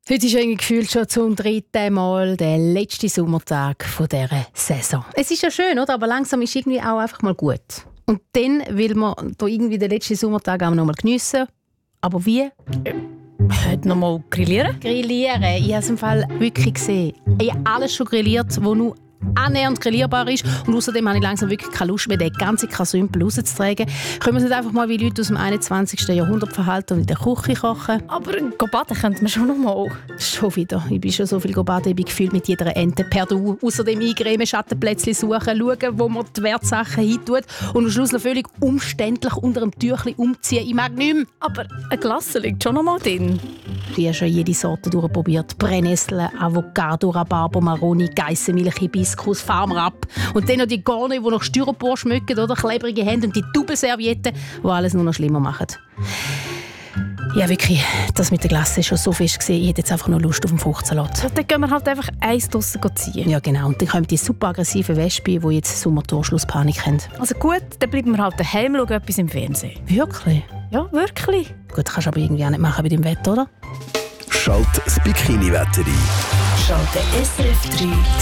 Heute ist irgendwie gefühlt schon zum 3. Mal der letzte Sommertag dieser Saison. Es ist ja schön, oder? Aber langsam ist irgendwie auch einfach mal gut. Und dann will man da irgendwie den letzten Sommertag auch noch mal geniessen. Aber wie? Heute noch mal grillieren? Grillieren. Ich habe es im Fall wirklich gesehen. Ich habe alles schon grilliert, was nur annähernd grillierbar ist. Und außerdem habe ich langsam wirklich keine Lust mehr, den ganzen Kasümpel rauszutragen. Können wir uns nicht einfach mal wie Leute aus dem 21. Jahrhundert verhalten und in der Küche kochen? Aber baden könnten wir schon noch mal. Schon wieder. Ich bin schon so viel baden, ich bin gefühlt mit jeder Ente per Du. Außerdem eingremen, Schattenplätzchen suchen, schauen, wo man die Wertsachen hintut und am Schluss noch völlig umständlich unter einem Tüchlein umziehen. Ich mag nicht mehr. Aber eine Glasse liegt schon noch mal drin. Ich habe schon jede Sorte durchprobiert. Brennnessel, Avocado, Rhabarber, Maroni, Geissenmilch, Hibiskus, Farmrapp. Und dann noch die Garne, die nach Styropor schmecken, oder klebrige Hände und die Double-Servietten, die alles nur noch schlimmer machen. Ja, wirklich, das mit der Glasse ist schon so fest gesehen. Ich hätte jetzt einfach noch Lust auf einen Fruchtsalat. Ja, dann gehen wir halt einfach eins draussen ziehen. Ja, genau. Und dann kommen die super aggressiven Wespen, die jetzt Sommertorschlusspanik haben. Also gut, dann bleiben wir halt daheim und schauen etwas im Fernsehen. Wirklich? Ja, wirklich. Gut, kannst du aber irgendwie auch nicht machen bei dem Wetter, oder? Schalt das Bikini-Wetter ein. Schalte SRF 3